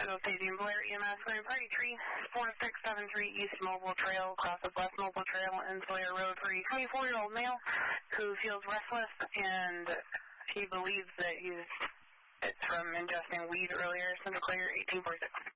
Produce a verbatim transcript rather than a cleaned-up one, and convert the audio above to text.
Hello, Stadium Blair, E M S, Grand Party Tree, four six seven three East Mobile Trail, crosses West Mobile Trail and Sawyer Road for a twenty-four-year-old male who feels restless and he believes that he's it's from ingesting weed earlier. Central Clear, eighteen forty-six.